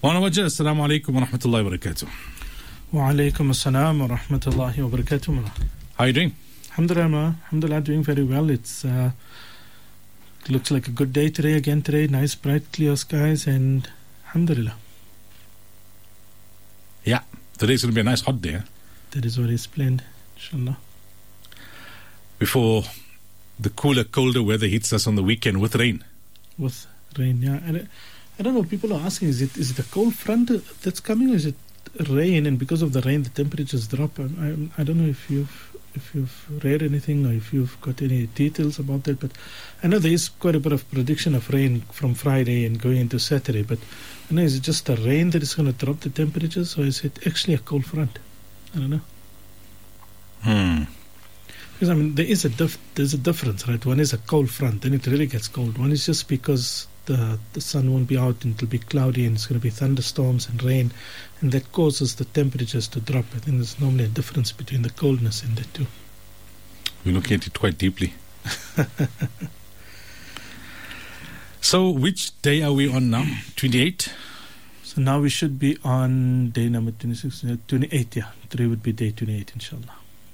Mawlana Wajah, Assalamu alaikum wa rahmatullahi wa barakatuh. Wa alaikum assalam wa rahmatullahi wa barakatuh. How are you doing? Alhamdulillah, doing very well. It looks like a good day today, nice bright clear skies, and alhamdulillah. Yeah, today's going to be a nice hot day. That is what is planned, inshallah. Before the cooler, colder weather hits us on the weekend with rain. With rain, yeah. And I don't know, people are asking, is it a cold front that's coming, or is it rain, and because of the rain the temperatures drop? I don't know if you've read anything or if you've got any details about that, but I know there is quite a bit of prediction of rain from Friday and going into Saturday, but I know, is it just the rain that is going to drop the temperatures, or is it actually a cold front? I don't know. Because I mean, there's a difference, right? One is a cold front, then it really gets cold. One is just because the sun won't be out and it'll be cloudy and it's going to be thunderstorms and rain, and that causes the temperatures to drop. I think there's normally a difference between the coldness and the two. We're looking at it quite deeply. So which day are we on now? 28? So now we should be on day number 26, 28, yeah. Today would be day 28, inshallah.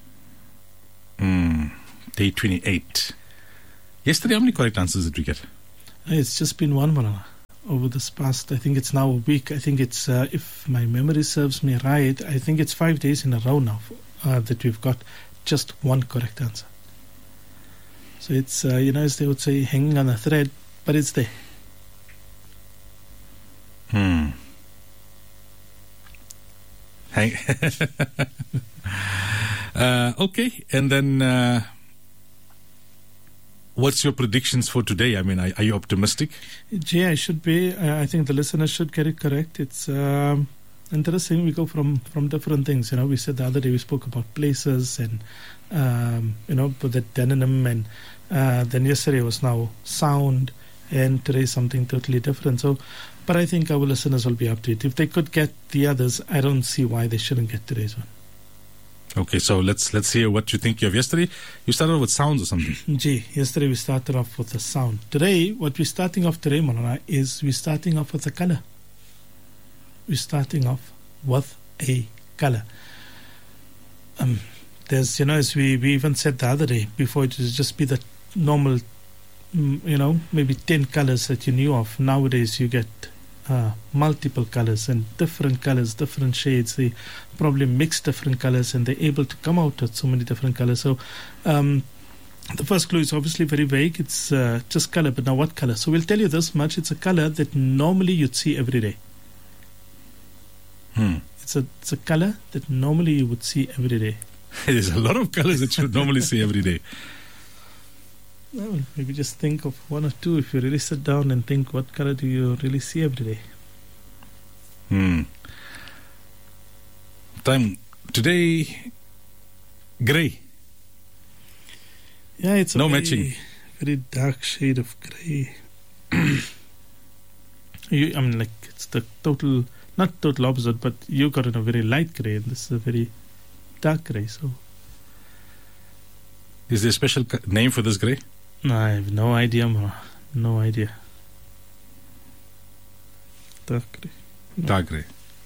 Day 28. Yesterday, how many correct answers did we get? It's just been one, Malala. Over this past, I think it's now a week. I think it's, if my memory serves me right, I think it's 5 days in a row now that we've got just one correct answer. So it's, as they would say, hanging on a thread, but it's there. Okay, and then what's your predictions for today? I mean, are you optimistic? Yeah, I should be. I think the listeners should get it correct. It's interesting. We go from different things. We said the other day we spoke about places and, with the denim, and then yesterday was now sound, and today something totally different. So, but I think our listeners will be up to it. If they could get the others, I don't see why they shouldn't get today's one. Okay, so let's hear what you think of yesterday. You started off with sounds or something? Yesterday we started off with a sound. Today, what we're starting off today, Malana, is we're starting off with a color. We're starting off with a color. There's, as we even said the other day, before it would just be the normal, maybe 10 colors that you knew of. Nowadays you get multiple colors and different colors, different shades. They probably mix different colors and they're able to come out with so many different colors. So the first clue is obviously very vague. It's just color, but now what color? So we'll tell you this much. It's a color that normally you'd see every day. It's a color that normally you would see every day. There's a lot of colors that you would normally see every day. Well, maybe just think of one or two. If you really sit down and think, what color do you really see every day? Today, grey. Yeah, it's no matching. Very dark shade of grey. It's the total, not total opposite, but you got in a very light grey, and this is a very dark grey. So, is there a special name for this grey? No, I have no idea, Ma. No idea. Dark grey. No. Dark grey.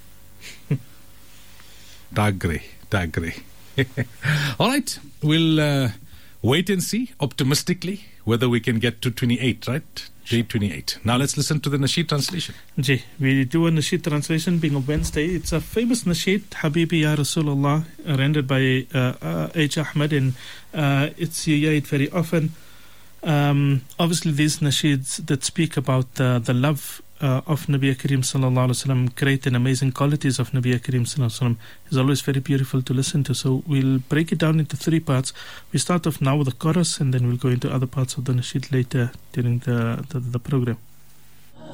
Dark grey. Dark grey. All right. We'll wait and see, optimistically, whether we can get to 28, right? Day 28. Now let's listen to the Nasheed translation. We do a Nasheed translation being a Wednesday. It's a famous Nasheed, Habibi Ya Rasulullah, rendered by H. Ahmed, and you hear it very often. Obviously these nasheeds that speak about the love of Nabi Kareem sallallahu alaihi wasallam, great and amazing qualities of Nabi Kareem sallallahu alaihi wasallam, is always very beautiful to listen to. So we'll break it down into 3 parts. We start off now with the chorus, and then we'll go into other parts of the nasheed later during the program.